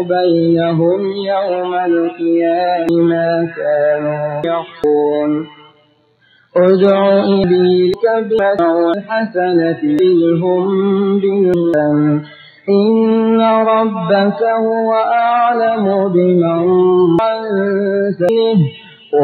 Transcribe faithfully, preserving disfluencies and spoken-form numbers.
بينهم يوم القيامة ما كانوا يحكون ادع إليك بالمدعو الحسنة منهم بالله إن ربك هو أعلم بمن عن سبيله